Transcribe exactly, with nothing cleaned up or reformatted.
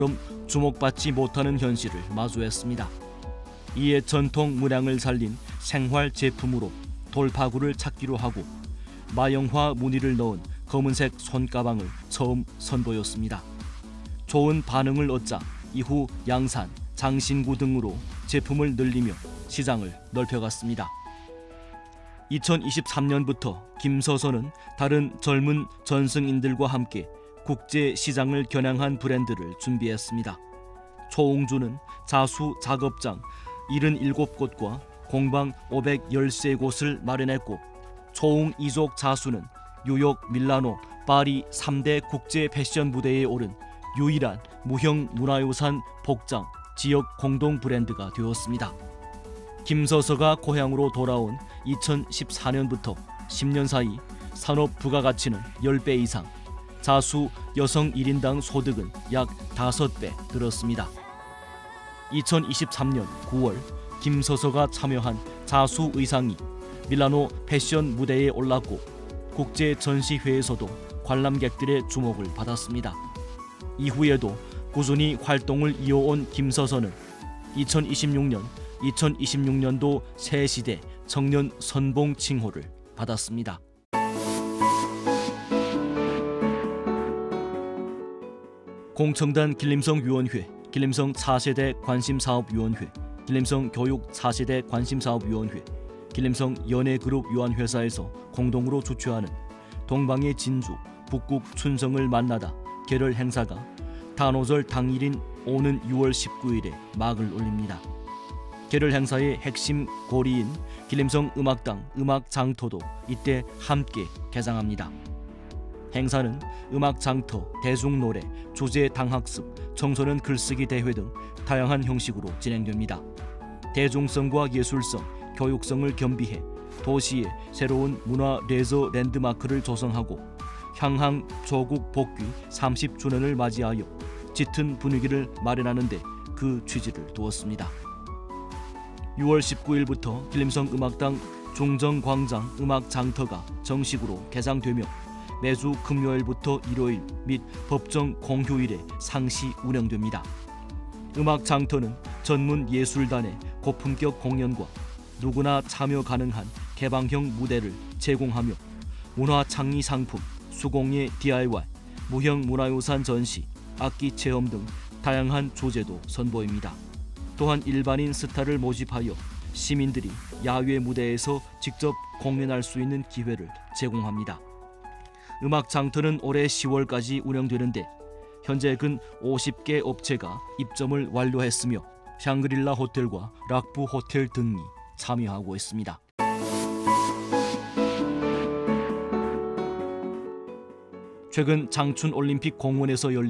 주목받지 못하는 현실을 마주했습니다. 이에 전통 문양을 살린 생활 제품으로 돌파구를 찾기로 하고 마영화 무늬를 넣은 검은색 손가방을 처음 선보였습니다. 좋은 반응을 얻자 이후 양산, 장신구 등으로 제품을 늘리며 시장을 넓혀갔습니다. 이천이십삼 년부터 김서선은 다른 젊은 전승인들과 함께 국제 시장을 겨냥한 브랜드를 준비했습니다. 초옹주는 자수 작업장 칠십칠 곳과 공방 오백십삼 곳을 마련했고, 초옹 이족 자수는 뉴욕, 밀라노, 파리 삼 대 국제 패션 무대에 오른 유일한 무형 문화유산 복장 지역 공동 브랜드가 되었습니다. 김서서가 고향으로 돌아온 이천십사 년부터 십 년 사이 산업 부가가치는 십 배 이상, 자수 여성 일 인당 소득은 약 다섯 배 늘었습니다. 이천이십삼 년 구월 김서서가 참여한 자수 의상이 밀라노 패션 무대에 올랐고 국제 전시회에서도 관람객들의 주목을 받았습니다. 이후에도 꾸준히 활동을 이어온 김서서는 이천이십육 년 이천이십육 년도 새시대 청년 선봉 칭호를 받았습니다. 공청단 길림성위원회, 길림성 사 세대 관심사업위원회, 길림성 교육 사 세대 관심사업위원회, 길림성 연예그룹유한회사에서 공동으로 주최하는 동방의 진주, 북극 춘성을 만나다 개럴 행사가 단오절 당일인 오는 유월 십구일에 막을 올립니다. 개럴 행사의 핵심 고리인 길림성 음악당 음악장터도 이때 함께 개장합니다. 행사는 음악장터, 대중노래, 주제당학습, 청소년 글쓰기 대회 등 다양한 형식으로 진행됩니다. 대중성과 예술성, 교육성을 겸비해 도시의 새로운 문화 레저 랜드마크를 조성하고 향항 조국 복귀 삼십 주년을 맞이하여 짙은 분위기를 마련하는 데 그 취지를 두었습니다. 유월 십구일부터 길림성 음악당 중정광장 음악장터가 정식으로 개장되며 매주 금요일부터 일요일 및 법정 공휴일에 상시 운영됩니다. 음악장터는 전문 예술단의 고품격 공연과 누구나 참여 가능한 개방형 무대를 제공하며 문화창의 상품, 수공예 디아이와이, 무형 문화유산 전시, 악기 체험 등 다양한 주제도 선보입니다. 또한 일반인 스타를 모집하여 시민들이 야외 무대에서 직접 공연할 수 있는 기회를 제공합니다. 음악장터는 올해 시월까지 운영되는데 현재 근 오십 개 업체가 입점을 완료했으며 샹그릴라 호텔과 락부 호텔 등이 참여하고 있습니다. 최근 장춘 올림픽 공원에서 열린